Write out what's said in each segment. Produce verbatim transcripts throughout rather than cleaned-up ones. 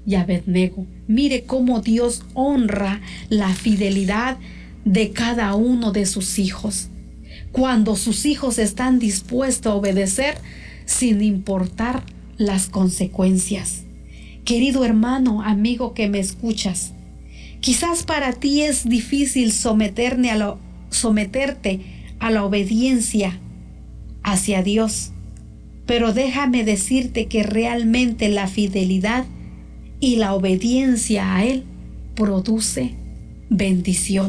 y Abednego. Mire cómo Dios honra la fidelidad de cada uno de sus hijos. Cuando sus hijos están dispuestos a obedecer sin importar las consecuencias. Querido hermano, amigo que me escuchas, quizás para ti es difícil someterne a lo, someterte a la obediencia hacia Dios, pero déjame decirte que realmente la fidelidad y la obediencia a Él produce bendición.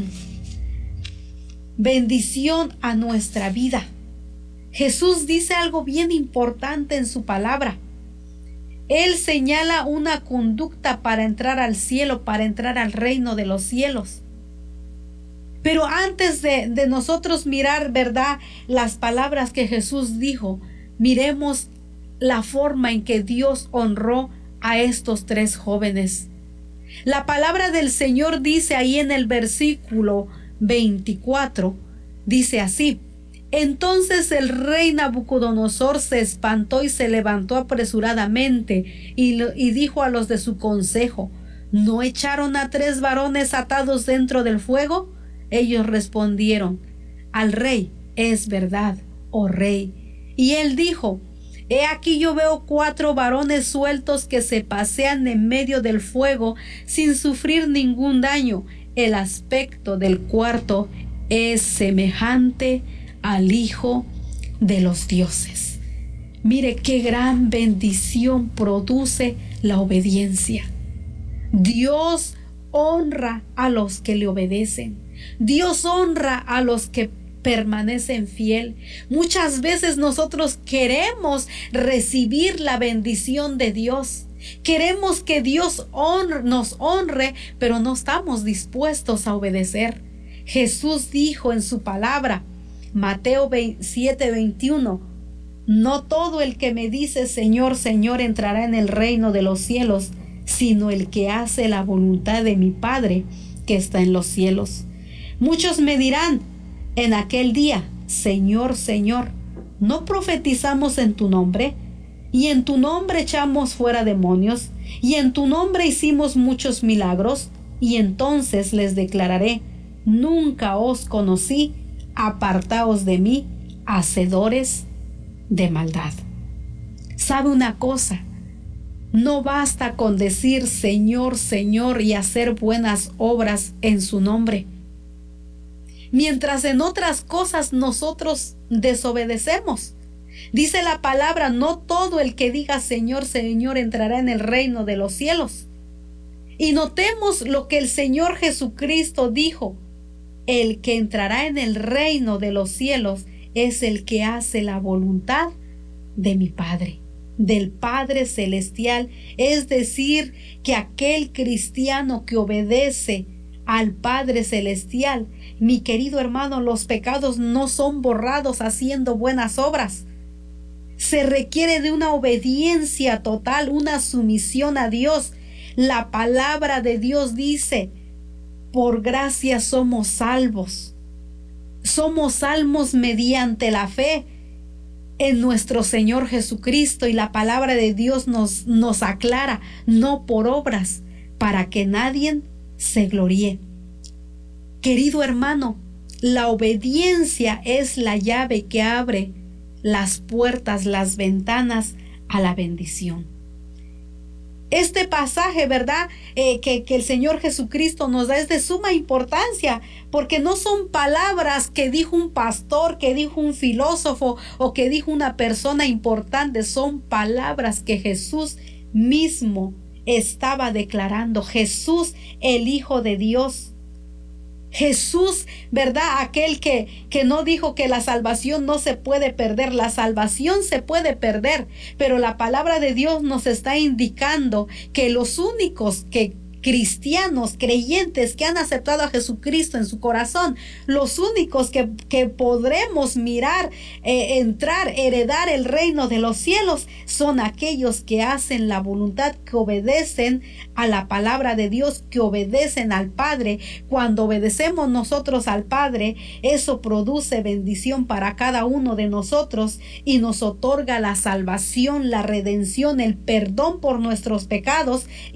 Bendición a nuestra vida. Jesús dice algo bien importante en su palabra. Él señala una conducta para entrar al cielo, para entrar al reino de los cielos. Pero antes de, de nosotros mirar, ¿verdad?, las palabras que Jesús dijo, miremos la forma en que Dios honró a estos tres jóvenes. La palabra del Señor dice ahí en el versículo veinticuatro, dice así: entonces el rey Nabucodonosor se espantó y se levantó apresuradamente y, lo, y dijo a los de su consejo: ¿no echaron a tres varones atados dentro del fuego? Ellos respondieron: al rey, es verdad, oh rey. Y él dijo: he aquí yo veo cuatro varones sueltos que se pasean en medio del fuego sin sufrir ningún daño. El aspecto del cuarto es semejante al Hijo de los dioses. Mire qué gran bendición produce la obediencia. Dios honra a los que le obedecen. Dios honra a los que permanecen fiel. Muchas veces nosotros queremos recibir la bendición de Dios. Queremos que Dios honre, nos honre, pero no estamos dispuestos a obedecer. Jesús dijo en su palabra, Mateo siete veintiuno, no todo el que me dice Señor, Señor entrará en el reino de los cielos, sino el que hace la voluntad de mi Padre que está en los cielos. Muchos me dirán en aquel día: Señor, Señor, ¿no profetizamos en tu nombre? Y en tu nombre echamos fuera demonios, y en tu nombre hicimos muchos milagros. Y entonces les declararé: nunca os conocí, apartaos de mí, hacedores de maldad. ¿Sabe una cosa? No basta con decir Señor, Señor y hacer buenas obras en su nombre. Mientras en otras cosas nosotros desobedecemos. Dice la palabra: no todo el que diga Señor, Señor entrará en el reino de los cielos. Y notemos lo que el Señor Jesucristo dijo: el que entrará en el reino de los cielos es el que hace la voluntad de mi Padre, del Padre Celestial. Es decir, que aquel cristiano que obedece al Padre Celestial, mi querido hermano, los pecados no son borrados haciendo buenas obras. Se requiere de una obediencia total, una sumisión a Dios. La palabra de Dios dice: por gracia somos salvos. Somos salvos mediante la fe en nuestro Señor Jesucristo, y la palabra de Dios nos, nos aclara: no por obras, para que nadie se gloríe. Querido hermano, la obediencia es la llave que abre las puertas, las ventanas a la bendición. Este pasaje, ¿verdad?, eh, que, que el Señor Jesucristo nos da es de suma importancia, porque no son palabras que dijo un pastor, que dijo un filósofo o que dijo una persona importante. Son palabras que Jesús mismo estaba declarando. Jesús, el Hijo de Dios. Jesús, ¿verdad? Aquel que, que no dijo que la salvación no se puede perder. La salvación se puede perder, pero la palabra de Dios nos está indicando que los únicos que cristianos, creyentes que han aceptado a Jesucristo en su corazón, los únicos que, que podremos mirar, eh, entrar, heredar el reino de los cielos, son aquellos que hacen la voluntad, que obedecen a la palabra de Dios, que obedecen al Padre. Cuando obedecemos nosotros al Padre, eso produce bendición para cada uno de nosotros y nos otorga la salvación, la redención, el perdón por nuestros pecados